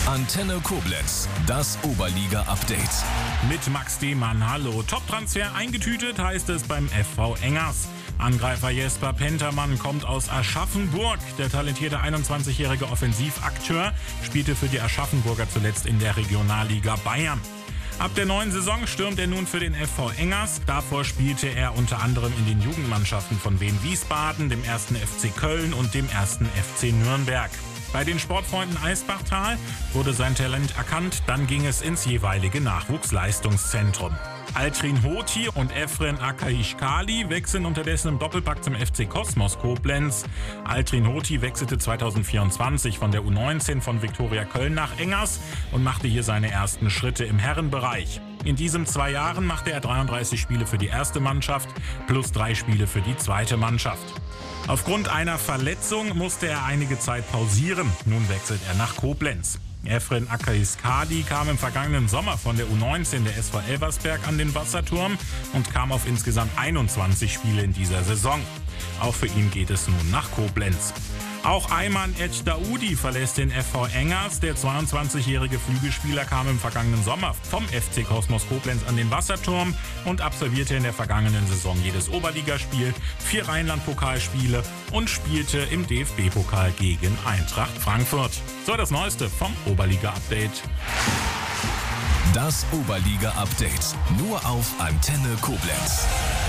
Antenne Koblenz, das Oberliga-Update. Mit Max Demann, hallo. Top-Transfer eingetütet heißt es beim FV Engers. Angreifer Jesper Pentermann kommt aus Aschaffenburg. Der talentierte 21-jährige Offensivakteur spielte für die Aschaffenburger zuletzt in der Regionalliga Bayern. Ab der neuen Saison stürmt er nun für den FV Engers. Davor spielte er unter anderem in den Jugendmannschaften von Wien Wiesbaden, dem 1. FC Köln und dem 1. FC Nürnberg. Bei den Sportfreunden Eisbachtal wurde sein Talent erkannt, dann ging es ins jeweilige Nachwuchsleistungszentrum. Altrin Hoti und Efren Akaishkali wechseln unterdessen im Doppelpack zum FC Kosmos Koblenz. Altrin Hoti wechselte 2024 von der U19 von Viktoria Köln nach Engers und machte hier seine ersten Schritte im Herrenbereich. In diesen 2 Jahren machte er 33 Spiele für die erste Mannschaft plus 3 Spiele für die zweite Mannschaft. Aufgrund einer Verletzung musste er einige Zeit pausieren. Nun wechselt er nach Koblenz. Efren Akaishkali kam im vergangenen Sommer von der U19 der SV Elversberg an den Wasserturm und kam auf insgesamt 21 Spiele in dieser Saison. Auch für ihn geht es nun nach Koblenz. Auch Ayman Ecdaoudi verlässt den FV Engers. Der 22-jährige Flügelspieler kam im vergangenen Sommer vom FC Kosmos Koblenz an den Wasserturm und absolvierte in der vergangenen Saison jedes Oberligaspiel, 4 Rheinland-Pokalspiele und spielte im DFB-Pokal gegen Eintracht Frankfurt. So, das Neueste vom Oberliga-Update. Das Oberliga-Update nur auf Antenne Koblenz.